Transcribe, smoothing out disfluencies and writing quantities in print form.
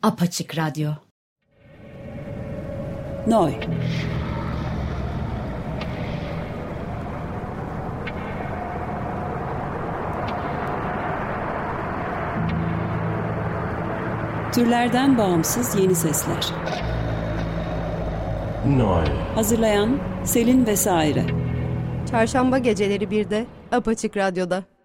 Apaçık Radyo. Noy. Türlerden bağımsız yeni sesler. Noy. Hazırlayan Selin Vesaire. Çarşamba geceleri 1'de Apaçık Radyo'da.